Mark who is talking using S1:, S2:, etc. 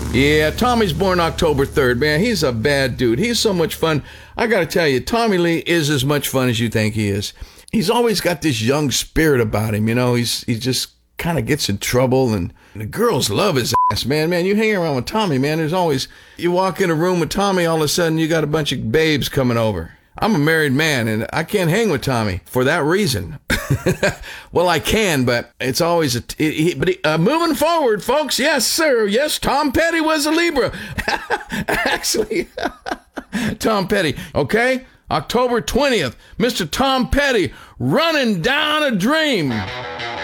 S1: Yeah, Tommy's born October 3rd, man. He's a bad dude. He's so much fun. I gotta tell you, Tommy Lee is as much fun as you think he is. He's always got this young spirit about him, you know. He just kind of gets in trouble, and the girls love his ass, man. Man, you hang around with Tommy, man, there's always, you walk in a room with Tommy, all of a sudden you got a bunch of babes coming over. I'm a married man, and I can't hang with Tommy for that reason. Well, I can, but it's always moving forward, folks. Yes, sir. Yes, Tom Petty was a Libra. Actually, Tom Petty. Okay, October 20th, Mr. Tom Petty, Running Down a Dream.